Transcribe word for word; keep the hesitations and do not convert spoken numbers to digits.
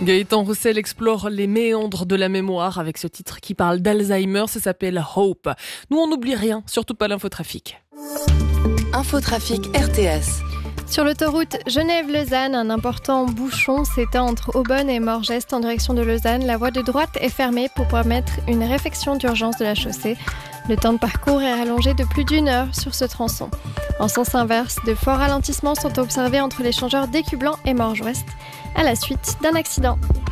Gaëtan Roussel explore les méandres de la mémoire avec ce titre qui parle d'Alzheimer, ça s'appelle Hope. Nous, on n'oublie rien, surtout pas l'infotrafic. Infotrafic R T S. Sur l'autoroute Genève-Lausanne, un important bouchon s'étend entre Aubonne et Morgest en direction de Lausanne. La voie de droite est fermée pour permettre une réfection d'urgence de la chaussée. Le temps de parcours est rallongé de plus d'une heure sur ce tronçon. En sens inverse, de forts ralentissements sont observés entre l'échangeur d'Écublanc et Morges-Ouest à la suite d'un accident.